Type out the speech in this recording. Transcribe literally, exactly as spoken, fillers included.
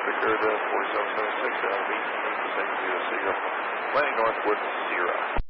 Victor to forty-seven seventy-six, uh, meet, meet the same, zero, landing northward, zero.